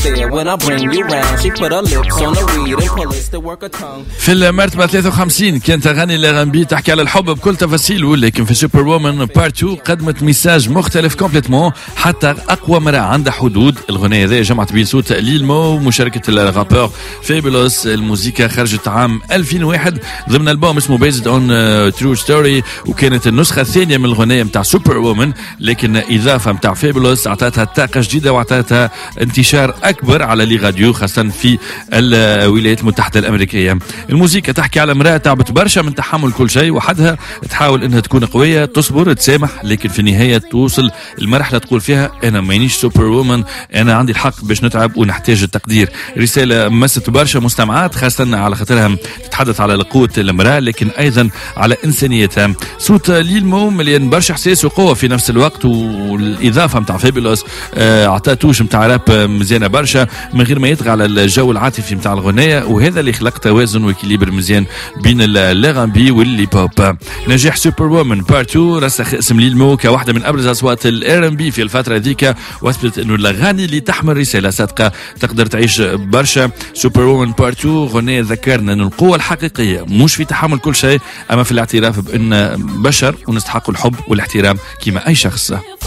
when I bring you round. She put her lips on the weed and pull it to work her tongue. في المرتبة 53 كانت أغاني الأغانبي تحكي على الحب بكل تفاصيله، لكن في سوبر وومن بارت 2 قدمت ميساج مختلف كومبليتمون حتى أقوى مرة عندها حدود. الغنية هذه جمعت بين صوت ليل مو ومشاركة الرابور فابولوس. الموسيقى خرجت عام 2001 ضمن ألبوم اسمه بيزد اون ترو ستوري، وكانت النسخة الثانية من الغنية متاع سوبر وومن، لكن إضافة متاع فابولوس أعطتها طاقة جديدة وأعطتها انتشار أكبر على لي راديو خاصة في الولايات المتحدة الأمريكية. الموسيقى تحكي على امرأة تعبت برشا من تحمل كل شيء وحدها، تحاول انها تكون قوية تصبر تسامح، لكن في النهاية توصل المرحلة تقول فيها انا مانيش سوبر وومن، انا عندي الحق باش نتعب ونحتاج التقدير. رسالة مست برشا مستمعات خاصة على خاطرها تتحدث على قوة المرأة لكن ايضا على انسانيتها. صوت ليل مو مليان برشا احساس وقوة في نفس الوقت، والاضافة متاع فابولوس عطاه توش متاع راب مزيانة برشا من غير ما يطغى على الجو العاطفي متاع الغنية، وهذا اللي خلق توازن وكيليبر مزيان بين الارامبي واللي بوب. نجاح سوبر وومن بارت 2 رسخ اسم ليل مو كواحدة من ابرز اصوات الارامبي في الفترة ذيك، واثبت انه الاغاني اللي تحمل رسالة صادقة تقدر تعيش برشا. سوبر وومن بارت 2 غنية ذكرنا انه القوة الحقيقية مش في تحمل كل شيء، اما في الاعتراف بان بشر ونستحق الحب والاحترام كما اي شخص.